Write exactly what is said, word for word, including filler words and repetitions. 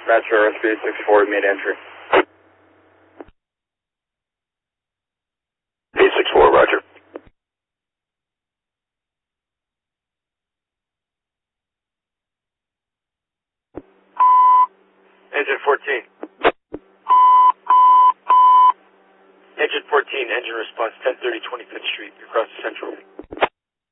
Metro R S B six four, made entry. eight six four, roger. Engine fourteen. Engine fourteen, engine response ten thirty twenty-fifth Street, across the Central.